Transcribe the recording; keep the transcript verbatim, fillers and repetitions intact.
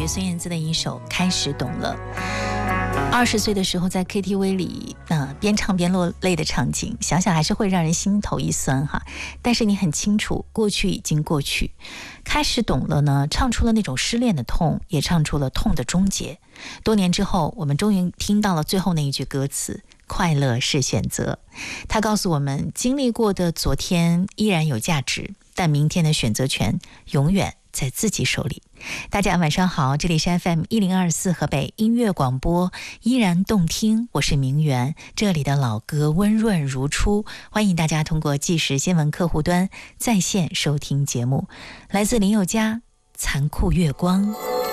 于孙燕姿的一首《开始懂了》。二十岁的时候在 K T V 里、呃、边唱边落泪的场景，想想还是会让人心头一酸哈。但是你很清楚，过去已经过去。开始懂了呢，唱出了那种失恋的痛，也唱出了痛的终结。多年之后，我们终于听到了最后那一句歌词：快乐是选择。他告诉我们，经历过的昨天依然有价值，但明天的选择权永远在自己手里。大家晚上好，这里是 F M 一零二四河北音乐广播，依然动听，我是明媛，这里的老歌温润如初，欢迎大家通过即时新闻客户端在线收听节目。来自林宥嘉《残酷月光》。